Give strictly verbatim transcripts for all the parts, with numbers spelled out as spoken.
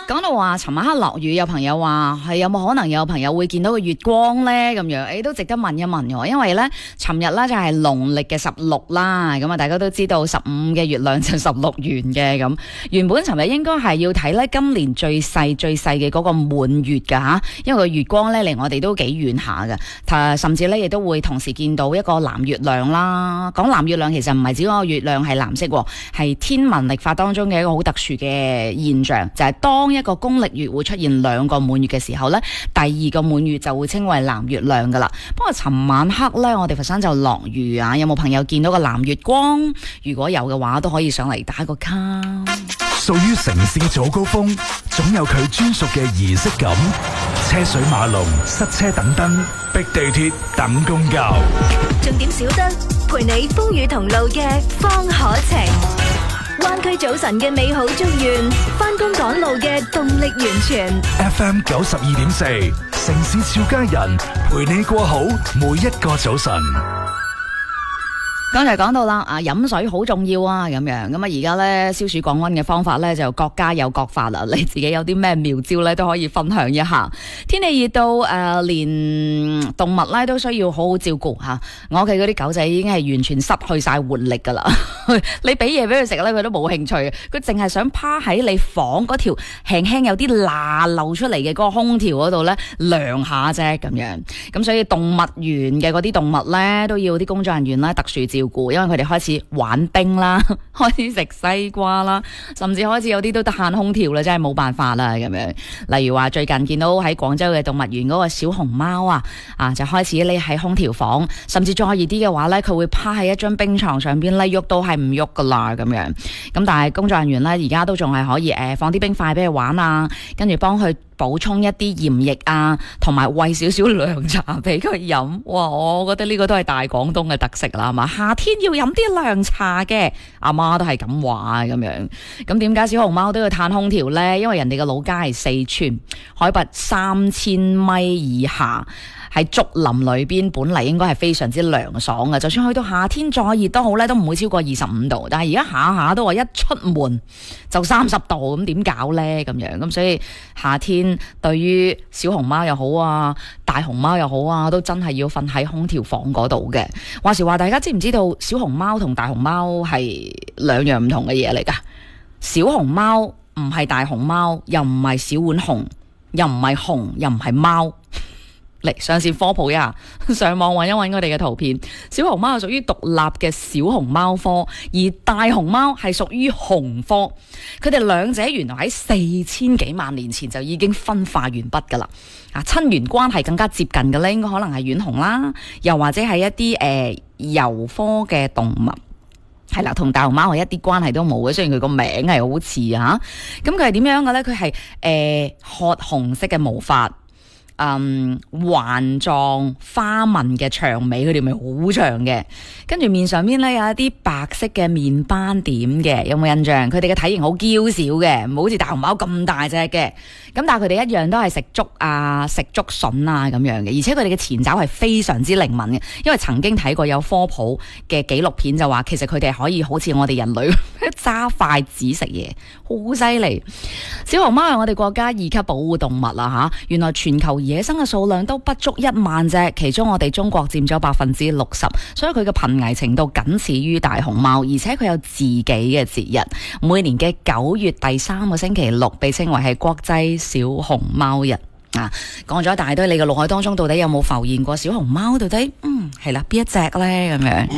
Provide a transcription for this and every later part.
講到話尋晚黑落雨，有朋友話係有冇可能有朋友會見到個月光呢？咁樣誒都值得問一問嘅，因為呢，尋日呢就係農曆嘅十六啦，咁啊大家都知道十五嘅月亮就十六圓嘅咁。原本尋日應該係要睇呢今年最細最細嘅嗰個滿月㗎嚇，因為個月光呢離我哋都幾遠下嘅，甚至呢亦都會同時見到一個藍月亮啦。講藍月亮其實唔係指嗰個月亮係藍色，係天文曆法當中嘅一個好特殊嘅現象，就係、是、當一個公曆月會出現兩個滿月嘅時候呢，第二個滿月就會稱為藍月亮噶啦。不過尋晚黑呢，我哋佛山就落雨啊，有冇朋友見到個藍月光？如果有嘅話，都可以上嚟打個卡。 屬於城市早高峰，總有佢專屬嘅儀式感。車水馬龍、塞車等燈，逼地鐵等公交。 重點少得，陪你風雨同路嘅方可情。灣區早晨嘅美好祝願，返工趕路嘅動力源泉。 F M 九十二點四，城市俏佳人，陪你過好每一個早晨。 剛才講到啦，啊飲水好重要啊，咁樣咁啊，而家咧消暑降溫嘅方法咧就各家有各法啦。你自己有啲咩妙招咧都可以分享一下。天氣熱到誒、呃，連動物咧都需要好好照顧吓。我屋企嗰啲狗仔已經係完全失去晒活力噶啦。你俾嘢俾佢食咧，佢都冇興趣，佢淨係想趴喺你房嗰條輕輕有啲罅漏出嚟嘅嗰個空調嗰度咧涼下啫，咁樣。咁所以動物園嘅嗰啲動物咧都要啲工作人員咧特殊照顧，因為佢哋開始玩冰啦，開始食西瓜啦，甚至開始有啲都得限空調啦，真係冇辦法啦咁樣。例如話最近見到喺廣州嘅動物園嗰個小熊貓啊，啊就開始匿喺空調房，甚至再熱啲嘅話咧，佢會趴喺一張冰床上邊咧，喐都係唔喐噶啦咁樣。咁但係工作人員咧而家都仲係可以誒、呃、放啲冰塊俾佢玩啊，跟住幫佢補充一啲鹽液啊，同埋餵少少涼茶俾佢飲。哇！我覺得呢個都係大廣東嘅特色啦，係嘛？夏天要飲啲涼茶嘅，阿媽都係咁話咁樣。咁點解小熊貓都要嘆空調呢？因為人哋嘅老家係四川，海拔三千米以下，喺竹林裏邊，本嚟應該係非常之涼爽嘅。就算去到夏天再熱都好咧，都唔會超過二十五度。但係而家下下都話一出門就三十度，咁點搞呢？咁樣咁所以夏天對於小熊貓又好啊，大熊貓又好啊，都真係要瞓喺空調房嗰度嘅。話時話，大家知唔知道小熊貓同大熊貓係兩樣唔同嘅嘢嚟噶？小熊貓唔係大熊貓，又唔係小浣熊，又唔係熊，又唔係貓。嚟上線科普一下，上網揾一揾我哋嘅圖片。小熊貓係屬於獨立嘅小熊貓科，而大熊貓係屬於熊科。佢哋兩者原來喺四千幾萬年前就已經分化完畢噶啦。啊，親緣關係更加接近嘅咧，應該可能係浣熊啦，又或者係一啲誒游科嘅動物。係啦，同大熊貓係一啲關係都冇嘅，雖然佢個名係好似啊。咁佢係點樣嘅咧？佢係誒褐紅色嘅毛髮。嗯，環狀花紋嘅長尾，佢條尾好長嘅，跟住面上面咧有一啲白色嘅面斑點嘅，有冇印象？佢哋嘅體型好嬌小嘅，唔好似大熊貓咁大隻嘅，咁但係佢哋一樣都係食竹啊、食竹筍啊咁樣嘅，而且佢哋嘅前爪係非常之靈敏嘅，因為曾經睇過有科普嘅紀錄片就話，其實佢哋可以好似我哋人類揸筷子食嘢，好犀利。小熊貓係我哋國家二級保護動物啦吓，原來全球野生嘅數量都不足一萬隻，其中我哋中國佔咗百分之六十，所以佢嘅瀕危程度僅次於大熊貓，而且佢有自己嘅節日，每年嘅九月第三個星期六被稱為係國際小熊貓日啊。講咗一大堆，你嘅腦海當中到底有冇浮現過小熊貓？到底嗯係啦，邊一隻呢？咁樣？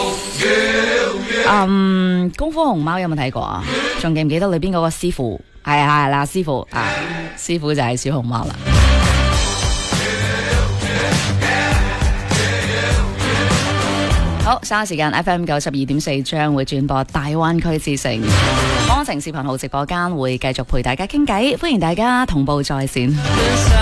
嗯，功夫熊貓有冇睇過啊？仲記唔記得裏邊嗰個師傅？係啊係啦，師傅啊，師傅就係小熊貓啦。好，稍後時間 F M 九十二點四將會轉播大灣區之聲方程視頻號直播間，會繼續陪大家傾偈，歡迎大家同步在線。